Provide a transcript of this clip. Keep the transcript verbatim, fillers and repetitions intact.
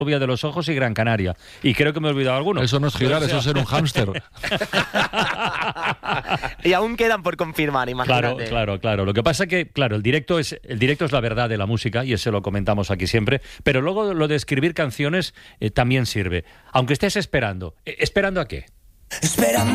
Rubia de los Ojos y Gran Canaria. Y creo que me he olvidado alguno. Eso no es girar, O sea... eso es ser un hámster. Y aún quedan por confirmar, imagínate. Claro, claro, claro. Lo que pasa que, claro, el directo es el directo es la verdad de la música, y eso lo comentamos aquí siempre, pero luego lo de escribir canciones eh, también sirve. Aunque estés esperando. ¿Esperando a qué? Espera.